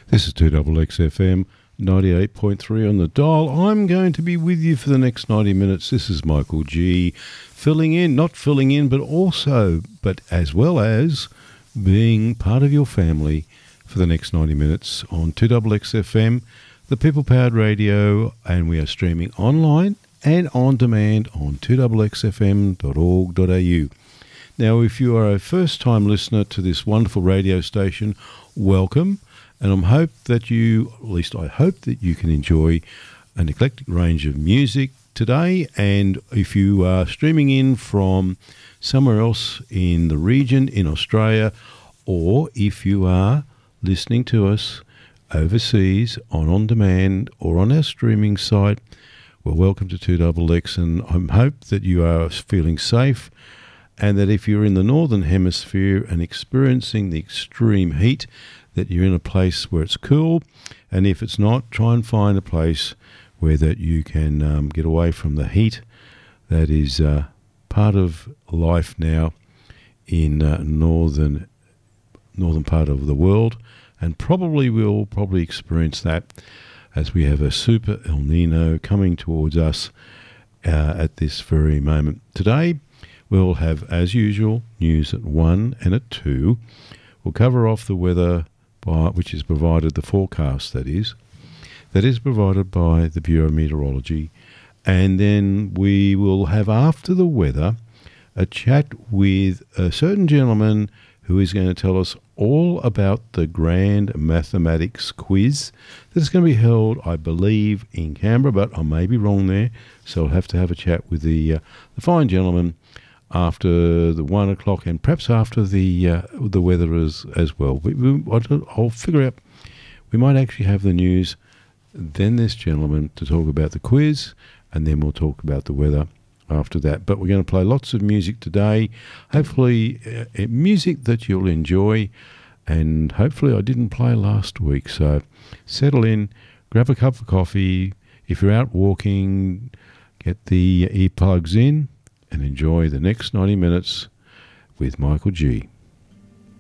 This is 2XXFM 98.3 on the dial. I'm going to be with you for the next 90 minutes. This is Michael G. Not filling in, but as well as being part of your family for the next 90 minutes on 2XXFM, the People-Powered Radio, and we are streaming online and on demand on 2XXFM.org.au. Now, if you are a first-time listener to this wonderful radio station, welcome. And I hope that you can enjoy an eclectic range of music today. And if you are streaming in from somewhere else in the region, in Australia, or if you are listening to us overseas on demand or on our streaming site, well, welcome to 2XX. And I hope that you are feeling safe, and that if you're in the Northern Hemisphere and experiencing the extreme heat, that you're in a place where it's cool, and if it's not, try and find a place where that you can get away from the heat that is part of life now in northern part of the world, and we'll probably experience that as we have a super El Nino coming towards us at this very moment. Today we'll have, as usual, news at 1 and at 2. We'll cover off the weather, which is provided, the forecast that is provided by the Bureau of Meteorology. And then we will have, after the weather, a chat with a certain gentleman who is going to tell us all about the Grand Mathematics Quiz that is going to be held, I believe, in Canberra, but I may be wrong there. So I'll have to have a chat with the fine gentleman after the 1 o'clock, and perhaps after the weather as well. I'll figure out. We might actually have the news, then this gentleman to talk about the quiz, and then we'll talk about the weather after that. But we're going to play lots of music today, hopefully music that you'll enjoy, and hopefully I didn't play last week. So settle in, grab a cup of coffee. If you're out walking, get the earplugs in, and enjoy the next 90 minutes with Michael G.